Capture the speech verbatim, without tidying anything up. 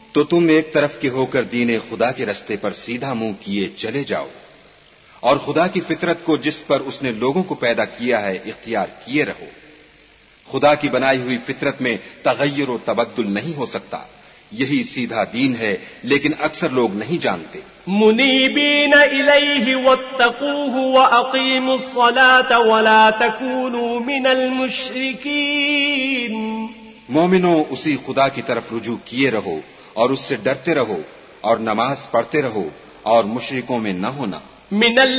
तो तुम एक तरफ के होकर दीने खुदा के रस्ते पर सीधा मुंह किए चले जाओ और खुदा की फितरत को जिस पर उसने लोगों को पैदा किया है इख्तियार किए रहो। खुदा की बनाई हुई फितरत में तगय्युर और तबद्दुल नहीं हो सकता। यही सीधा दीन है, लेकिन अक्सर लोग नहीं जानते। मुनीबीन इलैहि वत्तकूहु व अकीमुस्सलात वला तकूनू मिनल मुश्रिकीन। मोमिनो, उसी खुदा की तरफ रुजू किए रहो और उससे डरते रहो और नमाज पढ़ते रहो और मुशरिकों में न होना। मिनल